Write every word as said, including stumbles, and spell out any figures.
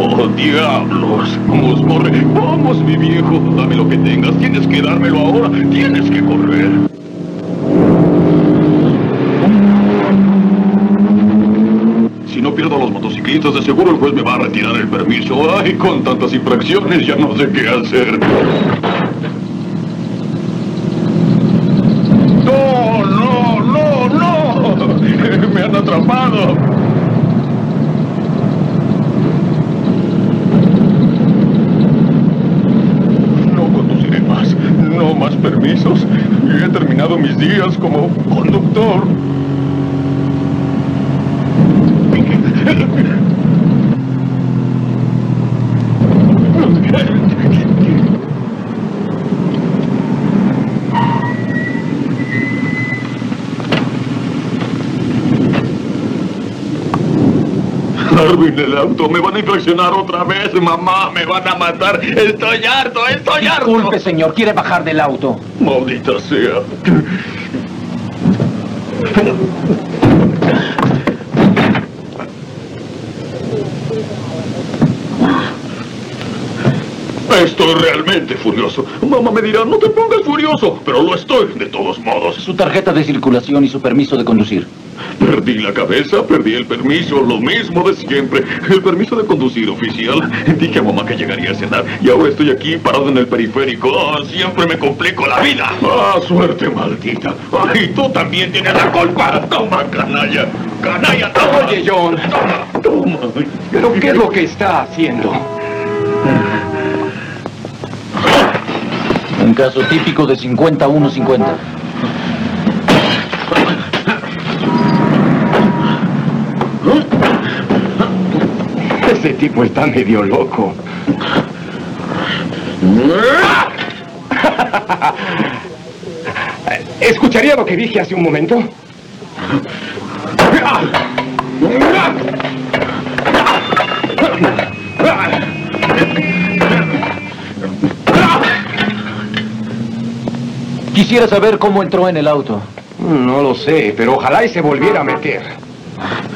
Oh, diablos. Vamos, corre. Vamos, mi viejo. Dame lo que tengas. Tienes que dármelo ahora. Tienes que correr. Si no pierdo a los motociclistas, de seguro el juez me va a retirar el permiso. Ay, con tantas infracciones ya no sé qué hacer. ¡No, no, no, no! ¡Me han atrapado! No conduciré más. No más permisos. He terminado mis días como conductor. Arvin, el auto, me van a infraccionar otra vez, mamá, me van a matar. Estoy harto, estoy harto. Disculpe, señor, quiere bajar del auto. Maldita sea. Estoy realmente furioso. Mamá me dirá, no te pongas furioso, pero lo estoy de todos modos. Su tarjeta de circulación y su permiso de conducir. Perdí la cabeza, perdí el permiso, lo mismo de siempre. El permiso de conducir, oficial. Dije a mamá que llegaría a cenar y ahora estoy aquí parado en el periférico. Oh, siempre me complico la vida. Ah, suerte maldita. Ay, tú también tienes la culpa. Toma, canalla. Canalla, toma. Oye, John. Toma, toma. ¿Pero qué es lo que está haciendo? Un caso típico de cincuenta a uno cincuenta. Ese tipo está medio loco. ¿Escucharía lo que dije hace un momento? Quisiera saber cómo entró en el auto. No lo sé, pero ojalá y se volviera a meter.